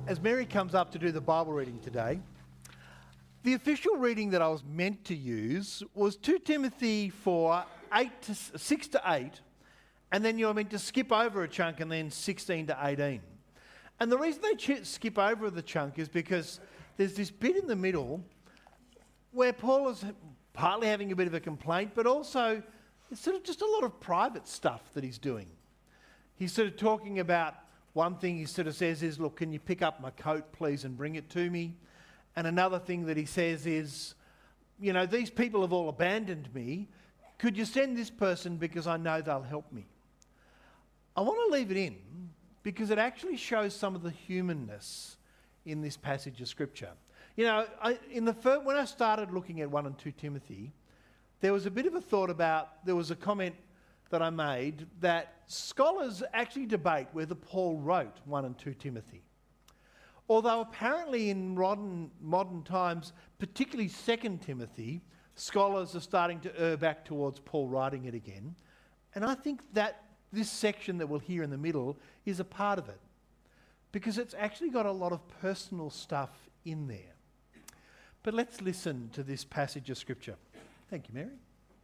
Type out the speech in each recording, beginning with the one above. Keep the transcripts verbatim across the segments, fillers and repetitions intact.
as Mary comes up to do the Bible reading today, the official reading that I was meant to use was Second Timothy four, eight to six to eight, and then you're meant to skip over a chunk and then sixteen to eighteen. And the reason they ch- skip over the chunk is because there's this bit in the middle where Paul is partly having a bit of a complaint, but also it's sort of just a lot of private stuff that he's doing. He's sort of talking about one thing he sort of says is, look, can you pick up my coat, please, and bring it to me? And another thing that he says is, you know, these people have all abandoned me. Could you send this person because I know they'll help me? I want to leave it in because it actually shows some of the humanness in this passage of Scripture. You know, I, in the first, when I started looking at First and Second Timothy, there was a bit of a thought about, there was a comment that I made that scholars actually debate whether Paul wrote First and Second Timothy. Although apparently in modern, modern times, particularly Second Timothy, scholars are starting to err back towards Paul writing it again. And I think that this section that we'll hear in the middle is a part of it, because it's actually got a lot of personal stuff in there. But let's listen to this passage of Scripture. Thank you, Mary.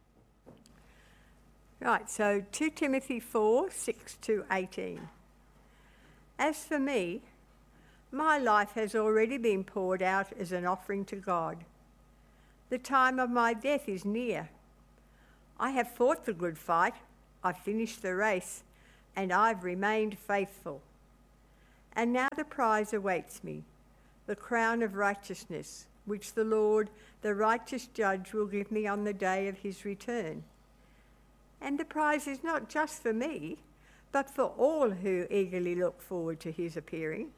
Right, so Second Timothy four, six to eighteen. As for me, my life has already been poured out as an offering to God. The time of my death is near. I have fought the good fight, I've finished the race, and I've remained faithful. And now the prize awaits me, the crown of righteousness, which the Lord, the righteous judge, will give me on the day of his return. And the prize is not just for me, but for all who eagerly look forward to his appearing.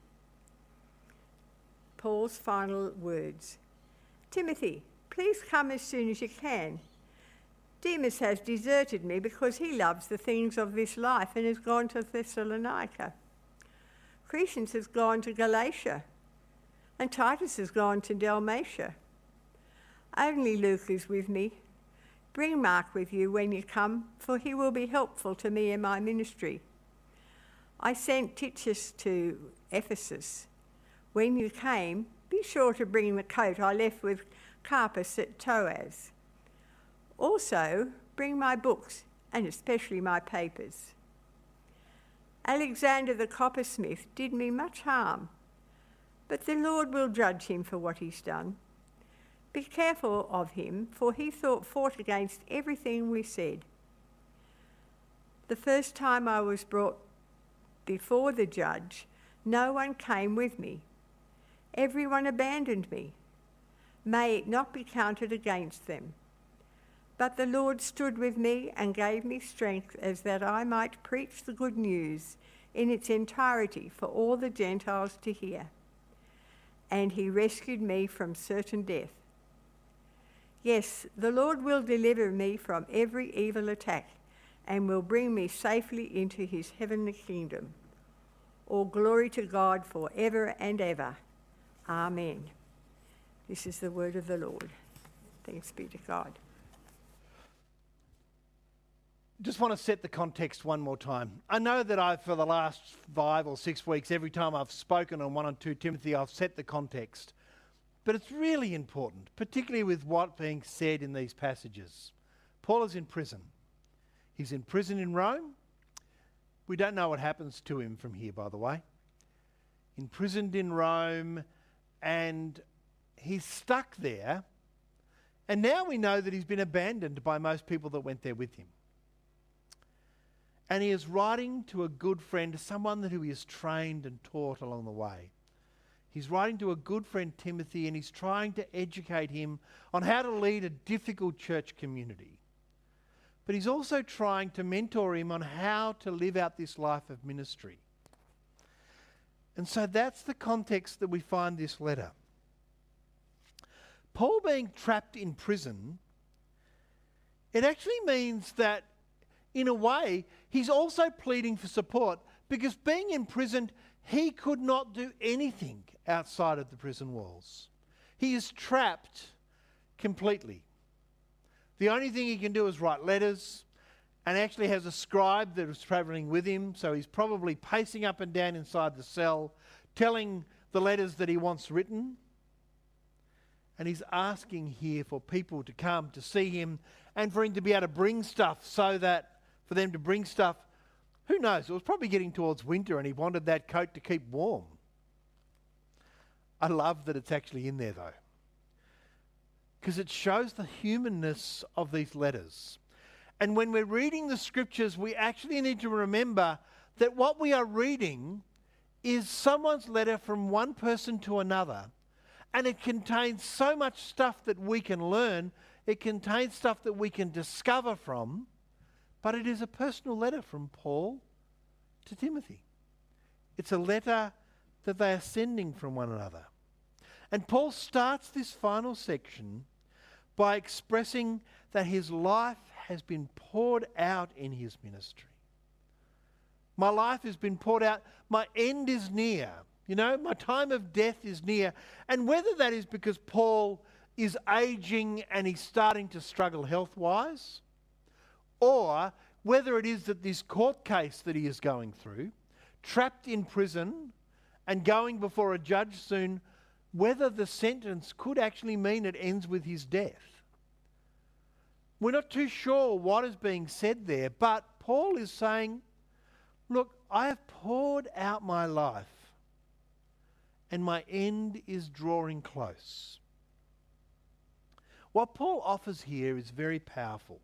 Paul's final words. Timothy, please come as soon as you can. Demas has deserted me because he loves the things of this life and has gone to Thessalonica. Crescens has gone to Galatia, and Titus has gone to Dalmatia. Only Luke is with me. Bring Mark with you when you come, for he will be helpful to me in my ministry. I sent Tychus to Ephesus. When you came, be sure to bring the coat I left with Carpus at Troas. Also, bring my books, and especially my papers. Alexander the coppersmith did me much harm, but the Lord will judge him for what he's done. Be careful of him, for he thought fought against everything we said. The first time I was brought before the judge, no one came with me. Everyone abandoned me. May it not be counted against them. But the Lord stood with me and gave me strength as that I might preach the good news in its entirety for all the Gentiles to hear. And he rescued me from certain death. Yes, the Lord will deliver me from every evil attack and will bring me safely into his heavenly kingdom. All glory to God forever and ever. Amen. This is the word of the Lord. Thanks be to God. Just want to set the context one more time. I know that I've, for the last five or six weeks, every time I've spoken on First and Second Timothy, I've set the context. But it's really important, particularly with what's being said in these passages. Paul is in prison. He's in prison in Rome. We don't know what happens to him from here, by the way. Imprisoned in Rome, and he's stuck there. And now we know that he's been abandoned by most people that went there with him. And he is writing to a good friend, someone who he has trained and taught along the way. He's writing to a good friend, Timothy, and he's trying to educate him on how to lead a difficult church community. But he's also trying to mentor him on how to live out this life of ministry. And so that's the context that we find this letter. Paul being trapped in prison, it actually means that, in a way, he's also pleading for support, because being imprisoned, he could not do anything outside of the prison walls. He is trapped completely. The only thing he can do is write letters, and actually has a scribe that is travelling with him, so he's probably pacing up and down inside the cell, telling the letters that he wants written. And he's asking here for people to come to see him and for him to be able to bring stuff so that, for them to bring stuff, who knows, it was probably getting towards winter and he wanted that coat to keep warm. I love that it's actually in there though, because it shows the humanness of these letters. And when we're reading the scriptures, we actually need to remember that what we are reading is someone's letter from one person to another. And it contains so much stuff that we can learn. It contains stuff that we can discover from. But it is a personal letter from Paul to Timothy. It's a letter that they are sending from one another. And Paul starts this final section by expressing that his life has been poured out in his ministry. My life has been poured out. My end is near. You know, my time of death is near. And whether that is because Paul is aging and he's starting to struggle health-wise, or whether it is that this court case that he is going through, trapped in prison and going before a judge soon, whether the sentence could actually mean it ends with his death. We're not too sure what is being said there, but Paul is saying, look, I have poured out my life, and my end is drawing close. What Paul offers here is very powerful.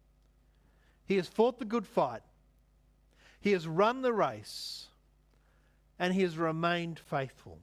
He has fought the good fight. He has run the race. And he has remained faithful.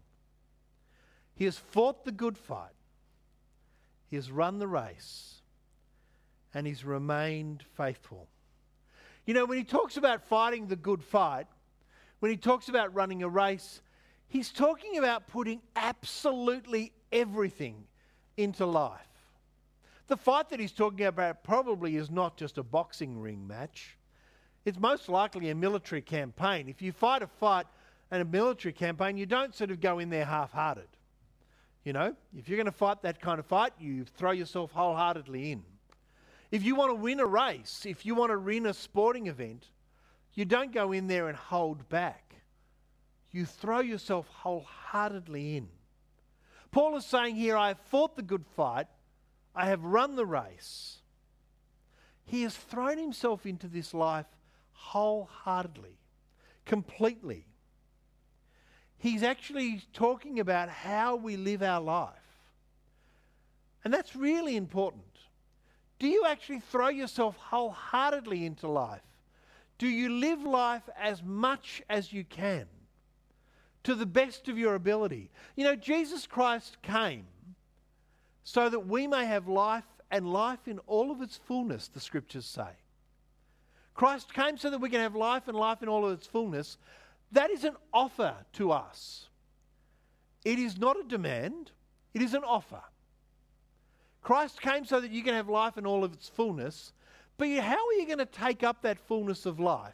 He has fought the good fight. He has run the race. And he's remained faithful. You know, when he talks about fighting the good fight, when he talks about running a race, he's talking about putting absolutely everything into life. The fight that he's talking about probably is not just a boxing ring match. It's most likely a military campaign. If you fight a fight and a military campaign, you don't sort of go in there half-hearted. You know, if you're going to fight that kind of fight, you throw yourself wholeheartedly in. If you want to win a race, if you want to win a sporting event, you don't go in there and hold back. You throw yourself wholeheartedly in. Paul is saying here, I have fought the good fight. I have run the race. He has thrown himself into this life wholeheartedly, completely. He's actually talking about how we live our life. And that's really important. Do you actually throw yourself wholeheartedly into life? Do you live life as much as you can, to the best of your ability? You know, Jesus Christ came so that we may have life, and life in all of its fullness, the scriptures say. Christ came so that we can have life and life in all of its fullness. That is an offer to us. It is not a demand, it is an offer. Christ came so that you can have life in all of its fullness, but how are you going to take up that fullness of life?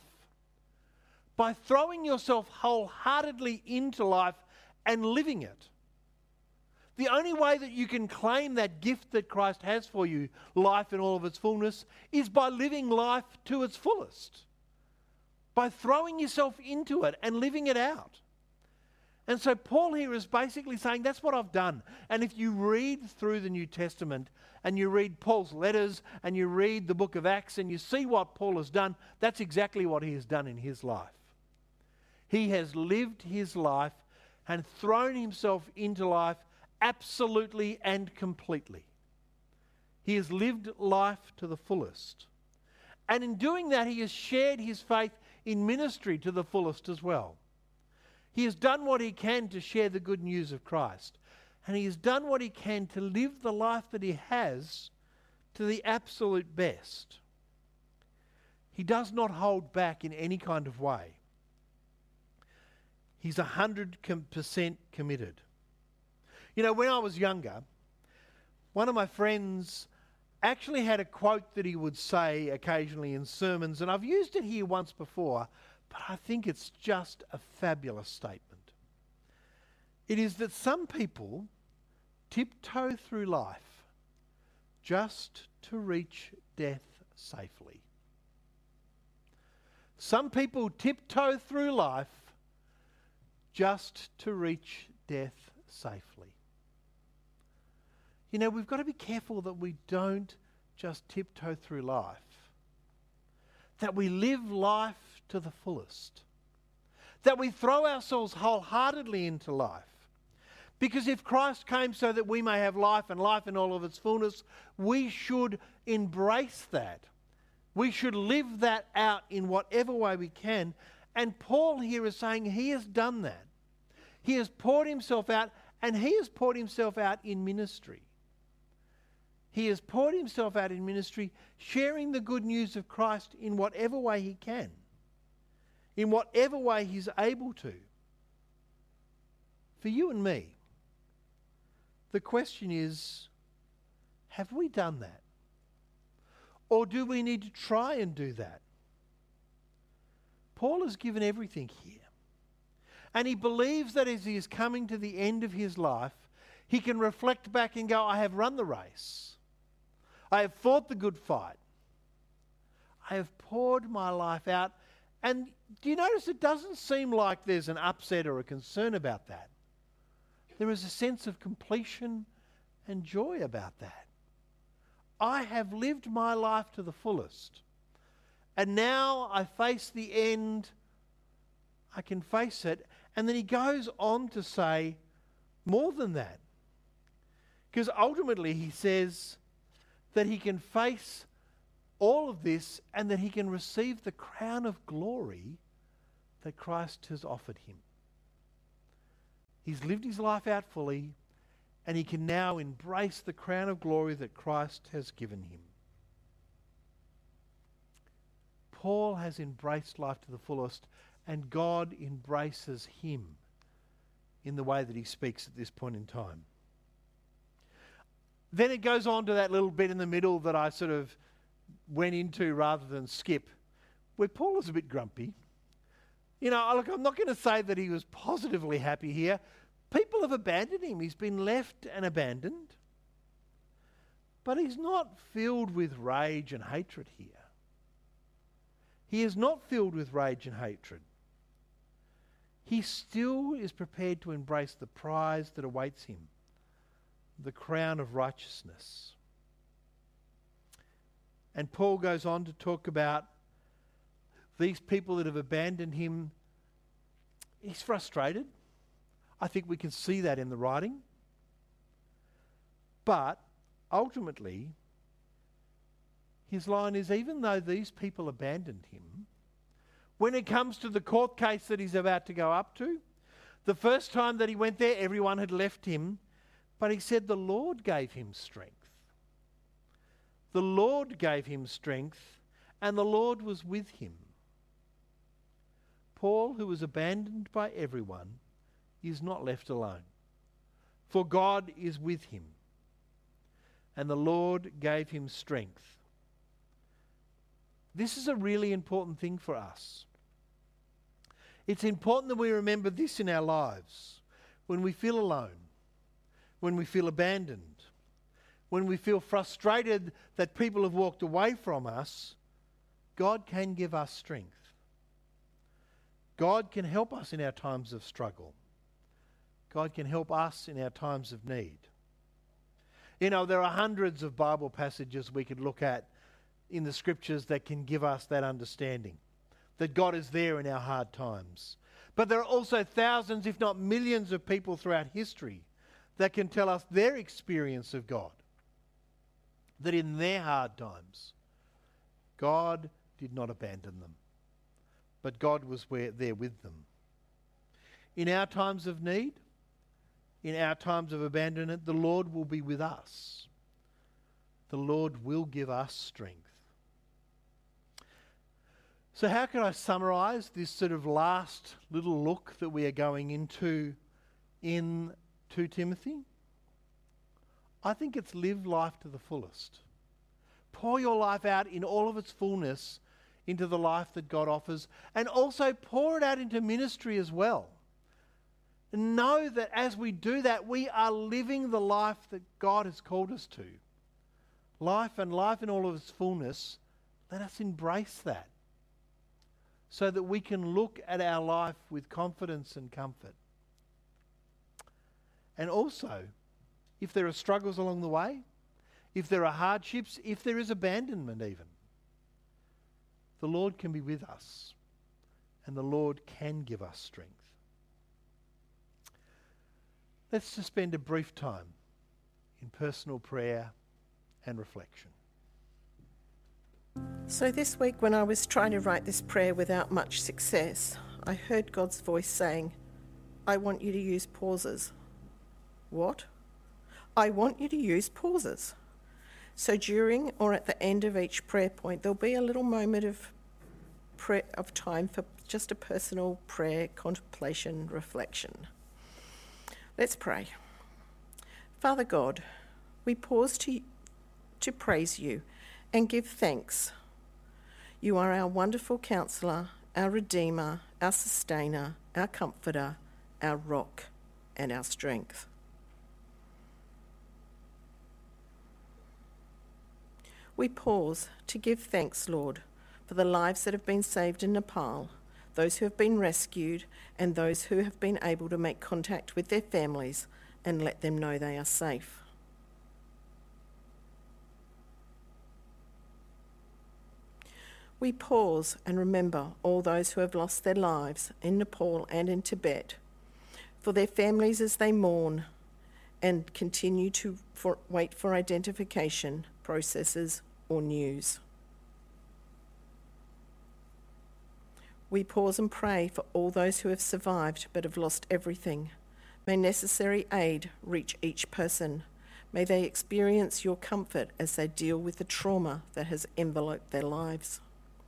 By throwing yourself wholeheartedly into life and living it. The only way that you can claim that gift that Christ has for you, life in all of its fullness, is by living life to its fullest. By throwing yourself into it and living it out. And so Paul here is basically saying, that's what I've done. And if you read through the New Testament and you read Paul's letters and you read the book of Acts and you see what Paul has done, that's exactly what he has done in his life. He has lived his life and thrown himself into life absolutely and completely. He has lived life to the fullest. And in doing that, he has shared his faith in ministry to the fullest as well. He has done what he can to share the good news of Christ. And he has done what he can to live the life that he has to the absolute best. He does not hold back in any kind of way. He's one hundred percent committed. You know, when I was younger, one of my friends actually had a quote that he would say occasionally in sermons, and I've used it here once before, but I think it's just a fabulous statement. It is that some people tiptoe through life just to reach death safely. Some people tiptoe through life just to reach death safely. You know, we've got to be careful that we don't just tiptoe through life, that we live life to the fullest, that we throw ourselves wholeheartedly into life. Because if Christ came so that we may have life and life in all of its fullness, we should embrace that. We should live that out in whatever way we can. And Paul here is saying he has done that. He has poured himself out, and he has poured himself out in ministry. He has poured himself out in ministry, sharing the good news of Christ in whatever way he can, in whatever way he's able to. For you and me, the question is, have we done that? Or do we need to try and do that? Paul has given everything here. And he believes that as he is coming to the end of his life, he can reflect back and go, I have run the race. I have fought the good fight. I have poured my life out. And do you notice it doesn't seem like there's an upset or a concern about that? There is a sense of completion and joy about that. I have lived my life to the fullest. And now I face the end. I can face it. And then he goes on to say more than that. Because ultimately he says that he can face all of this and that he can receive the crown of glory that Christ has offered him. He's lived his life out fully, and he can now embrace the crown of glory that Christ has given him. Paul has embraced life to the fullest, and God embraces him in the way that he speaks at this point in time. Then it goes on to that little bit in the middle that I sort of went into rather than skip, where Paul is a bit grumpy. You know, look, I'm not going to say that he was positively happy here. People have abandoned him. He's been left and abandoned. But he's not filled with rage and hatred here. He is not filled with rage and hatred. He still is prepared to embrace the prize that awaits him, the crown of righteousness. And Paul goes on to talk about these people that have abandoned him. He's frustrated. I think we can see that in the writing. But ultimately, his line is, even though these people abandoned him, when it comes to the court case that he's about to go up to, the first time that he went there, everyone had left him, but he said the Lord gave him strength. The Lord gave him strength, and the Lord was with him. Paul, who was abandoned by everyone, is not left alone, for God is with him, and the Lord gave him strength. This is a really important thing for us. It's important that we remember this in our lives. When we feel alone, when we feel abandoned, when we feel frustrated that people have walked away from us, God can give us strength. God can help us in our times of struggle. God can help us in our times of need. You know, there are hundreds of Bible passages we could look at in the scriptures that can give us that understanding, that God is there in our hard times. But there are also thousands, if not millions, of people throughout history that can tell us their experience of God, that in their hard times, God did not abandon them, but God was where, there with them. In our times of need, in our times of abandonment, the Lord will be with us. The Lord will give us strength. So how can I summarise this sort of last little look that we are going into in Second Timothy? I think it's live life to the fullest. Pour your life out in all of its fullness into the life that God offers, and also pour it out into ministry as well. And know that as we do that, we are living the life that God has called us to. Life and life in all of its fullness. Let us embrace that, so that we can look at our life with confidence and comfort. And also, if there are struggles along the way, if there are hardships, if there is abandonment even, the Lord can be with us and the Lord can give us strength. Let's just spend a brief time in personal prayer and reflection. So this week when I was trying to write this prayer without much success, I heard God's voice saying, I want you to use pauses. What? I want you to use pauses. So during or at the end of each prayer point, there'll be a little moment of prayer, of time for just a personal prayer, contemplation, reflection. Let's pray. Father God, we pause to, to praise you and give thanks. You are our wonderful counselor, our redeemer, our sustainer, our comforter, our rock, and our strength. We pause to give thanks, Lord, for the lives that have been saved in Nepal, those who have been rescued, and those who have been able to make contact with their families and let them know they are safe. We pause and remember all those who have lost their lives in Nepal and in Tibet, for their families as they mourn and continue to for, wait for identification processes or news. We pause and pray for all those who have survived but have lost everything. May necessary aid reach each person. May they experience your comfort as they deal with the trauma that has enveloped their lives.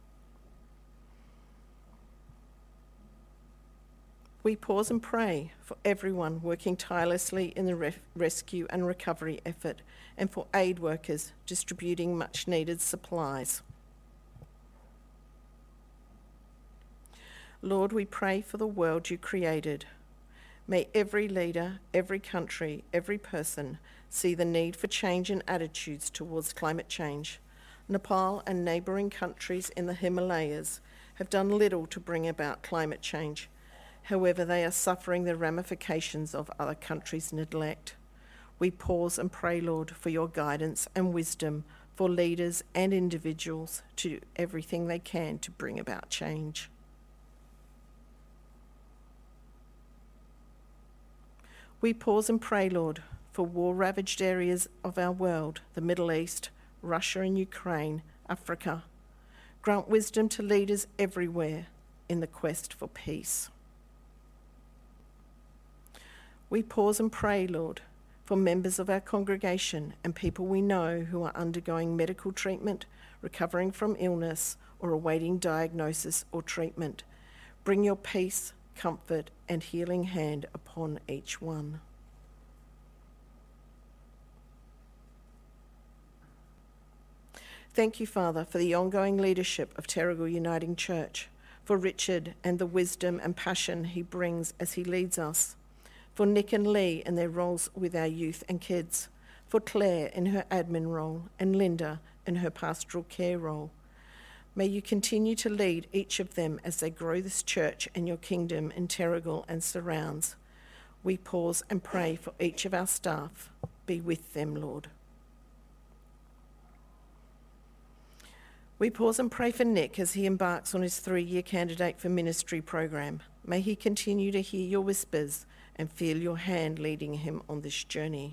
We pause and pray for everyone working tirelessly in the ref- rescue and recovery effort, and for aid workers distributing much needed supplies. Lord, we pray for the world you created. May every leader, every country, every person see the need for change in attitudes towards climate change. Nepal and neighbouring countries in the Himalayas have done little to bring about climate change. However, they are suffering the ramifications of other countries' neglect. We pause and pray, Lord, for your guidance and wisdom for leaders and individuals to do everything they can to bring about change. We pause and pray, Lord, for war-ravaged areas of our world, the Middle East, Russia and Ukraine, Africa. Grant wisdom to leaders everywhere in the quest for peace. We pause and pray, Lord, for members of our congregation and people we know who are undergoing medical treatment, recovering from illness, or awaiting diagnosis or treatment. Bring your peace, comfort, and healing hand upon each one. Thank you, Father, for the ongoing leadership of Terrigal Uniting Church, for Richard and the wisdom and passion he brings as he leads us, for Nick and Lee and their roles with our youth and kids, for Claire in her admin role and Linda in her pastoral care role. May you continue to lead each of them as they grow this church and your kingdom in Terrigal and surrounds. We pause and pray for each of our staff. Be with them, Lord. We pause and pray for Nick as he embarks on his three-year candidate for ministry program. May he continue to hear your whispers and feel your hand leading him on this journey.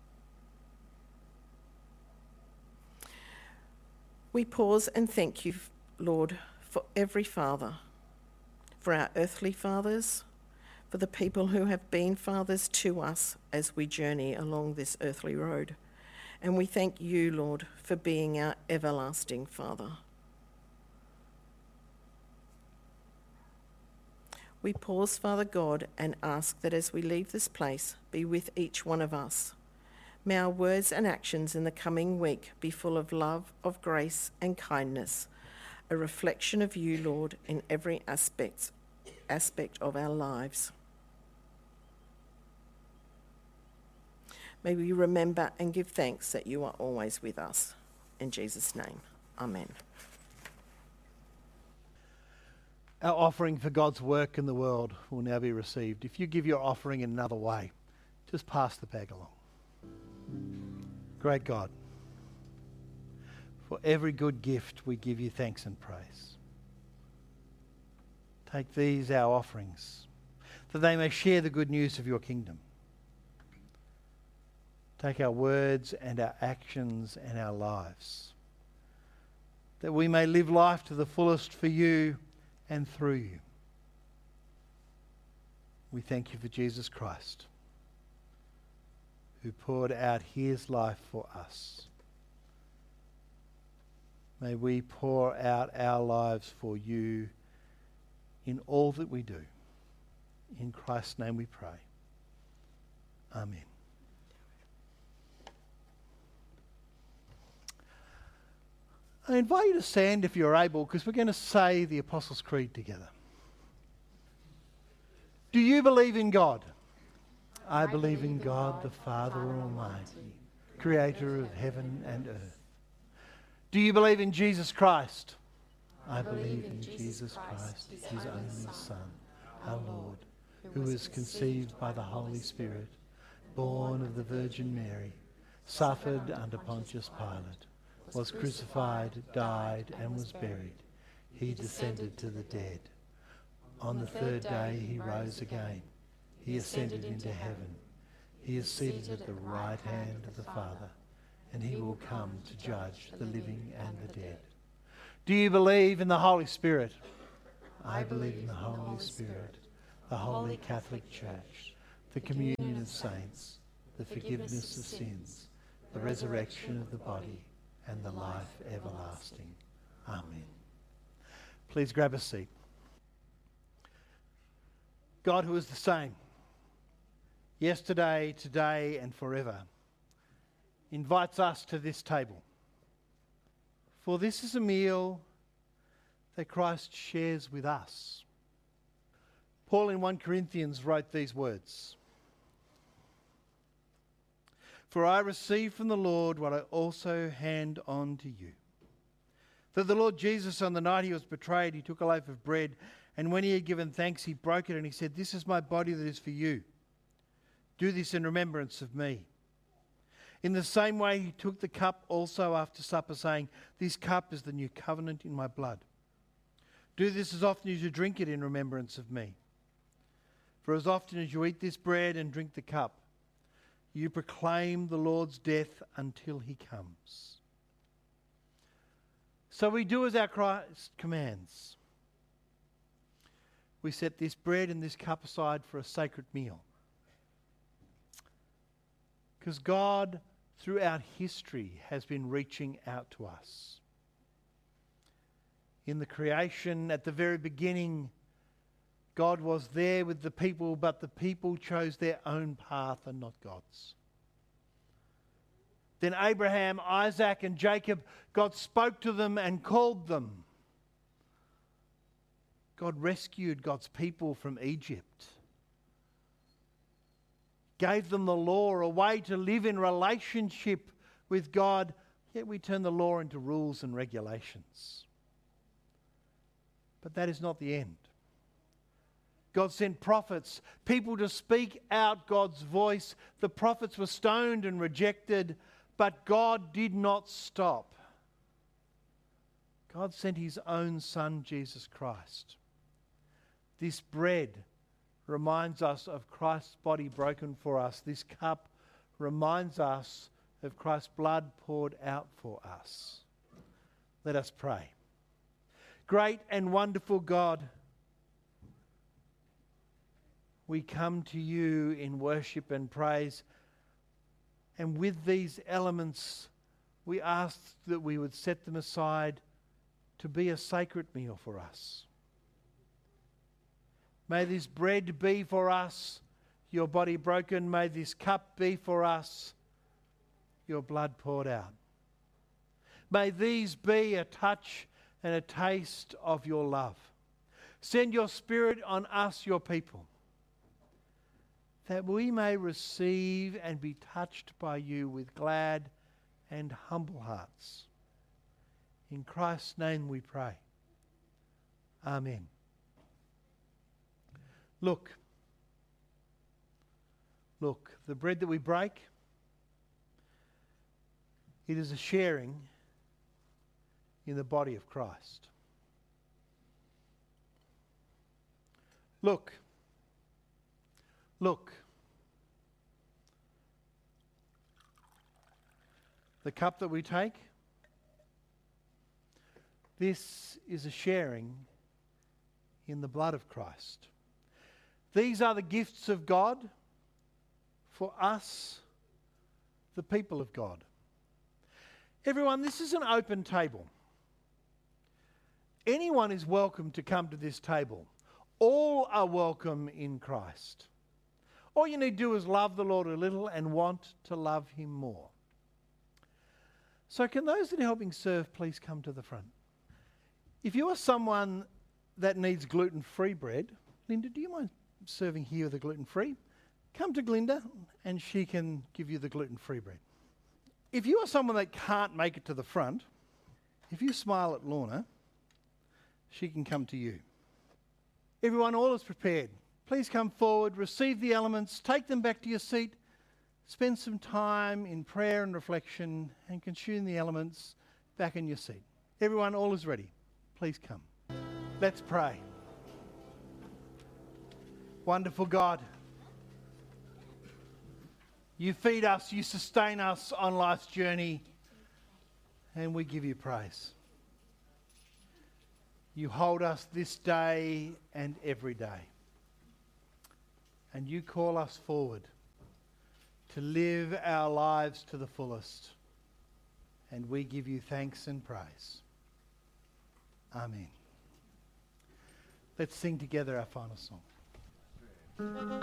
We pause and thank you, Lord, for every father, for our earthly fathers, for the people who have been fathers to us as we journey along this earthly road. And we thank you, Lord, for being our everlasting Father. We pause, Father God, and ask that as we leave this place, be with each one of us. May our words and actions in the coming week be full of love, of grace and kindness, a reflection of you, Lord, in every aspect, aspect of our lives. May we remember and give thanks that you are always with us. In Jesus' name, amen. Our offering for God's work in the world will now be received. If you give your offering in another way, just pass the bag along. Great God, for every good gift we give you thanks and praise. Take these, our offerings, that they may share the good news of your kingdom. Take our words and our actions and our lives, that we may live life to the fullest for you and through you. We thank you for Jesus Christ, who poured out his life for us. May we pour out our lives for you in all that we do. In Christ's name we pray. Amen. I invite you to stand if you're able, because we're going to say the Apostles' Creed together. Do you believe in God? I believe in God, the Father Almighty, creator of heaven and earth. Do you believe in Jesus Christ? I believe in Jesus Christ, his only Son, our Lord, who was conceived by the Holy Spirit, born of the Virgin Mary, suffered under Pontius Pilate, was crucified, died, and was buried. He descended to the dead. On the third day he rose again. He ascended into heaven. He is seated at the right hand of the Father, and he will come to judge the living and the dead. Do you believe in the Holy Spirit? I believe in the Holy Spirit, the Holy Catholic Church, the communion of saints, the forgiveness of sins, the resurrection of the body, and the life everlasting. Amen. Please grab a seat. God, who is the same, yesterday, today, and forever, invites us to this table. For this is a meal that Christ shares with us. Paul in First Corinthians wrote these words: For I received from the Lord what I also hand on to you. That the Lord Jesus, on the night he was betrayed, he took a loaf of bread, and when he had given thanks, he broke it, and he said, This is my body that is for you. Do this in remembrance of me. In the same way, he took the cup also after supper, saying, This cup is the new covenant in my blood. Do this as often as you drink it in remembrance of me. For as often as you eat this bread and drink the cup, you proclaim the Lord's death until he comes. So we do as our Christ commands. We set this bread and this cup aside for a sacred meal. Because God, throughout history, has been reaching out to us. In the creation, at the very beginning, God was there with the people, but the people chose their own path and not God's. Then Abraham, Isaac, and Jacob, God spoke to them and called them. God rescued God's people from Egypt, gave them the law, a way to live in relationship with God, yet we turn the law into rules and regulations. But that is not the end. God sent prophets, people to speak out God's voice. The prophets were stoned and rejected, but God did not stop. God sent his own Son, Jesus Christ. This bread reminds us of Christ's body broken for us. This cup reminds us of Christ's blood poured out for us. Let us pray. Great and wonderful God, we come to you in worship and praise, and with these elements, we ask that we would set them aside to be a sacred meal for us. May this bread be for us, your body broken. May this cup be for us, your blood poured out. May these be a touch and a taste of your love. Send your Spirit on us, your people, that we may receive and be touched by you with glad and humble hearts. In Christ's name we pray. Amen. Look, Look, the bread that we break, it is a sharing in the body of Christ. Look, look, the cup that we take, this is a sharing in the blood of Christ. These are the gifts of God for us, the people of God. Everyone, this is an open table. Anyone is welcome to come to this table. All are welcome in Christ. All you need to do is love the Lord a little and want to love him more. So can those that are helping serve please come to the front? If you are someone that needs gluten-free bread, Linda, do you mind serving here with the gluten-free? Come to Glinda and she can give you the gluten-free bread. If you are someone that can't make it to the front, if you smile at Lorna, she can come to you. Everyone, all is prepared. Please come forward, receive the elements, take them back to your seat, spend some time in prayer and reflection and consume the elements back in your seat. Everyone, all is ready. Please come. Let's pray. Wonderful God, you feed us, you sustain us on life's journey, and we give you praise. You hold us this day and every day. And you call us forward to live our lives to the fullest. And we give you thanks and praise. Amen. Let's sing together our final song.